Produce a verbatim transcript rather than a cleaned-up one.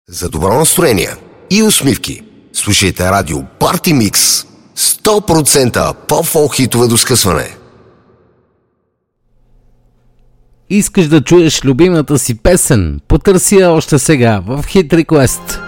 За добро настроение и усмивки слушайте радио Party Mix. сто процента по-фолк хитове до скъсване. Искаш да чуеш любимата си песен? Потърси я още сега в Hit Request.